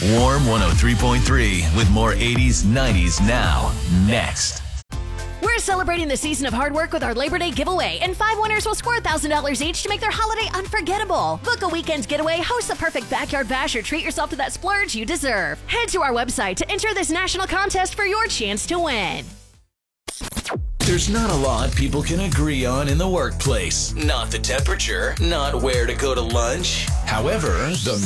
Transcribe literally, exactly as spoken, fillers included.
Warm one oh three point three with more eighties, nineties now. Next. We're celebrating the season of hard work with our Labor Day giveaway, and five winners will score one thousand dollars each to make their holiday unforgettable. Book a weekend getaway, host the perfect backyard bash, or treat yourself to that splurge you deserve. Head to our website to enter this national contest for your chance to win. There's not a lot people can agree on in the workplace. Not the temperature, not where to go to lunch. However, the